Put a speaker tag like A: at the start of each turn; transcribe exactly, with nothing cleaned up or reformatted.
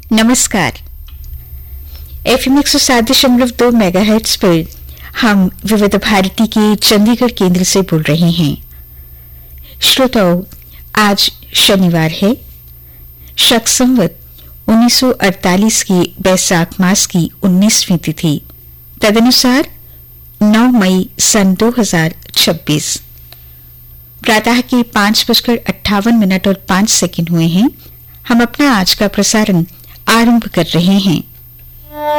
A: नमस्कार। एफएम एक सौ सात दशमलव दो मेगाहर्ट्ज पर हम विविध भारती के चंडीगढ़ केंद्र से बोल रहे हैं। श्रोताओं, आज शनिवार है। शक संवत उन्नीस सौ अड़तालीस की बैसाख मास की उन्नीसवीं तिथि, तदनुसार नौ मई सन दो हजार छब्बीस। प्रातः के पांच बजकर अट्ठावन मिनट और पांच सेकंड हुए हैं। हम अपना आज का प्रसारण आरंभ कर रहे हैं।